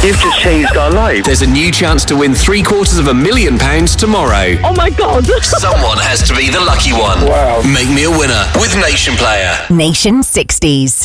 You've just changed our life. There's a new chance to win £750,000 tomorrow. Oh my God. Someone has to be the lucky one. Wow. Make me a winner with Nation Player. Nation 60s.